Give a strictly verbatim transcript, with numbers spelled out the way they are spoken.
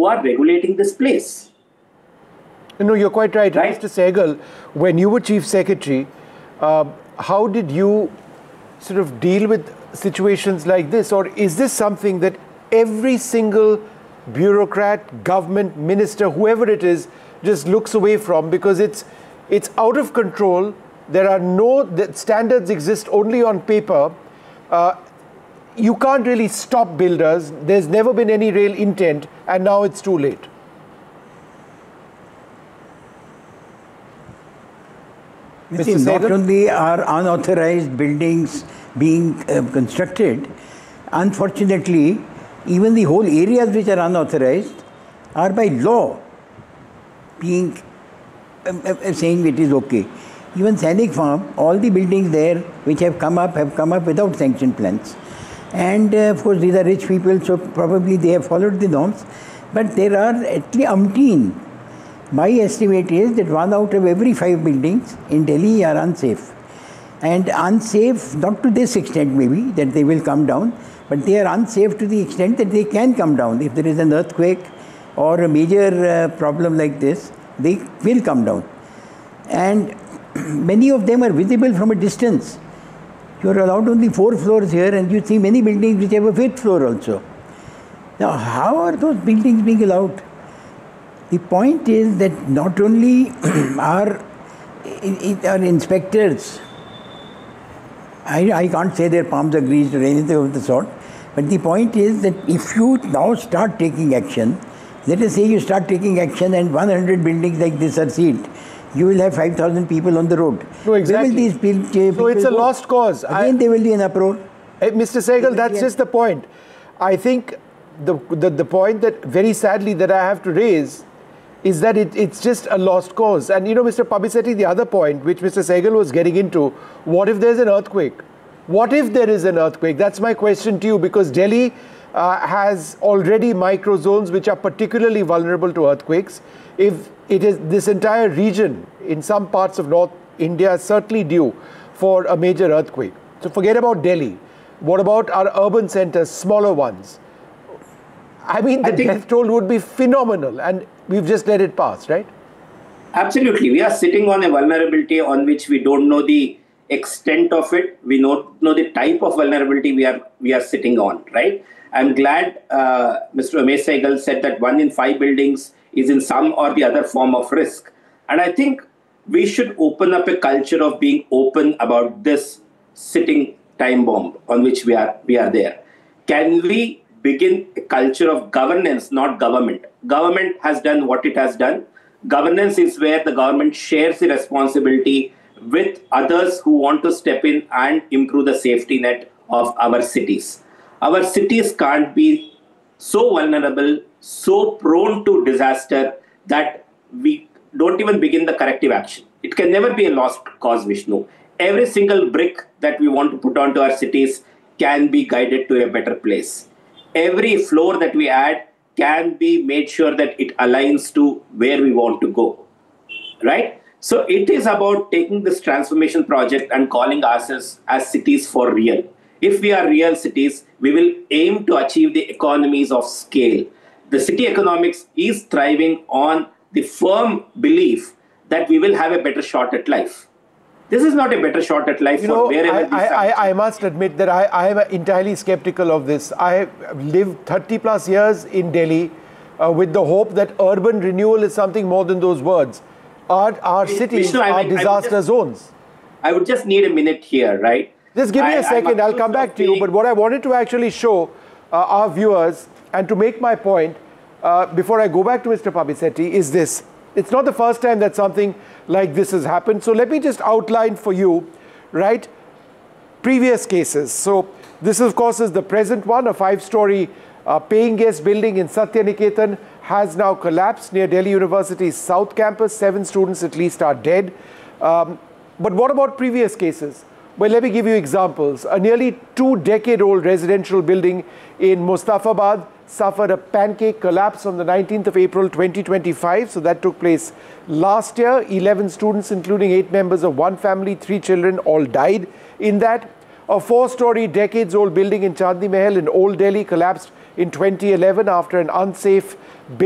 who are regulating this place. No, you're quite right. right? Mister Sehgal, when you were Chief Secretary, uh, how did you sort of deal with situations like this? Or is this something that every single bureaucrat, government, minister, whoever it is, just looks away from because it's, it's out of control? There are no, the standards exist only on paper. Uh, you can't really stop builders. There's never been any real intent, and now it's too late. See, not only are unauthorized buildings being uh, constructed, unfortunately, even the whole areas which are unauthorized are by law being uh, uh, saying it is okay. Even Sainik Farm, all the buildings there which have come up have come up without sanction plans. And uh, of course, these are rich people, so probably they have followed the norms. But there are at least umpteen. My estimate is that one out of every five buildings in Delhi are unsafe. And unsafe, not to this extent maybe, that they will come down, but they are unsafe to the extent that they can come down. If there is an earthquake or a major uh, problem like this, they will come down. And many of them are visible from a distance. You are allowed only four floors here, and you see many buildings which have a fifth floor also. Now, how are those buildings being allowed? The point is that not only are, are inspectors, I, I can't say their palms are greased or anything of the sort, but the point is that if you now start taking action, let us say you start taking action and one hundred buildings like this are sealed, you will have five thousand people on the road. No, exactly. Where will these people, so it's a go? lost cause. Again, I, there will be an uproar. Mister Sehgal, that's just the point. I think the, the, the point that very sadly that I have to raise is that it, it's just a lost cause. And you know, Mister Pabisetti, the other point which Mister Sehgal was getting into, what if there's an earthquake? What if there is an earthquake? That's my question to you, because Delhi uh, has already micro zones which are particularly vulnerable to earthquakes. If it is this entire region in some parts of North India is certainly due for a major earthquake. So forget about Delhi. What about our urban centers, smaller ones? I mean, the I death toll would be phenomenal, and we've just let it pass, right? Absolutely. We are sitting on a vulnerability on which we don't know the extent of it. We don't know the type of vulnerability we are we are sitting on, right? I'm glad uh, Mister Umesh Sehgal said that one in five buildings is in some or the other form of risk. And I think we should open up a culture of being open about this sitting time bomb on which we are we are there. Can we begin a culture of governance, not government? Government has done what it has done. Governance is where the government shares the responsibility with others who want to step in and improve the safety net of our cities. Our cities can't be so vulnerable, so prone to disaster that we don't even begin the corrective action. It can never be a lost cause, Vishnu. Every single brick that we want to put onto our cities can be guided to a better place. Every floor that we add can be made sure that it aligns to where we want to go, right? So it is about taking this transformation project and calling ourselves as cities for real. If we are real cities, we will aim to achieve the economies of scale. The city economics is thriving on the firm belief that we will have a better shot at life. This is not a better shot at life you for know, wherever I, we I, I, I must admit that I, I am entirely skeptical of this. I have lived thirty plus years in Delhi uh, with the hope that urban renewal is something more than those words. Our, our cities Vishnu, are I mean, disaster just, zones. I would just need a minute here, right? Just give me I, a second, I'll come back to you. But what I wanted to actually show uh, our viewers, and to make my point, uh, before I go back to Mister Pabisetti, is this. It's not the first time that something like this has happened. So let me just outline for you, right, previous cases. So this, of course, is the present one. A five-story uh, paying guest building in Satyaniketan has now collapsed near Delhi University's South Campus. Seven students at least are dead. Um, but what about previous cases? Well, let me give you examples. A nearly two-decade-old residential building in Mustafabad suffered a pancake collapse on the nineteenth of April twenty twenty-five. So that took place last year. eleven students, including eight members of one family, three children, all died in that. A four-story, decades-old building in Chandni Mahal in Old Delhi collapsed in twenty eleven after an unsafe